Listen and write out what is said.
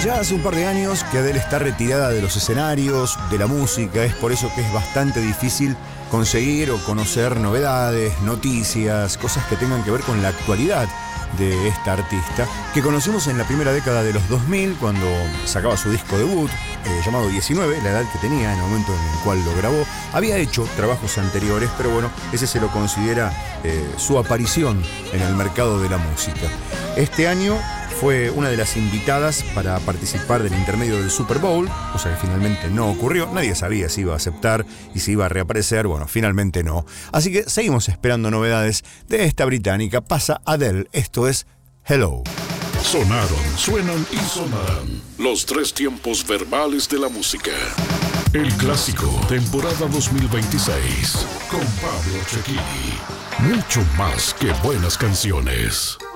Ya hace un par de años que Adele está retirada de los escenarios, de la música, es por eso que es bastante difícil conseguir o conocer novedades, noticias, cosas que tengan que ver con la actualidad de esta artista, que conocimos en la primera década de los 2000, cuando sacaba su disco debut, llamado 19, la edad que tenía en el momento en el cual lo grabó. Había hecho trabajos anteriores, pero bueno, ese se lo considera su aparición en el mercado de la música. Este año fue una de las invitadas para participar del intermedio del Super Bowl, cosa que finalmente no ocurrió. Nadie sabía si iba a aceptar y si iba a reaparecer. Bueno, finalmente no. Así que seguimos esperando novedades de esta británica. Pasa Adele, esto es Hello. Sonaron, suenan y sonarán los tres tiempos verbales de la música. El clásico, temporada 2026, con Pablo Cecchini. Mucho más que buenas canciones.